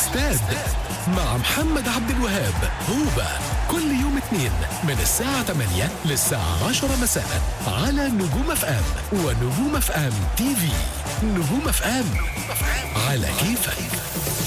استاد مع محمد عبد الوهاب. هوبا كل يوم اثنين من الساعة 8 للساعة 10 مساء على نجوم اف ام ونجوم اف ام تي في. نجوم اف ام على كيفك.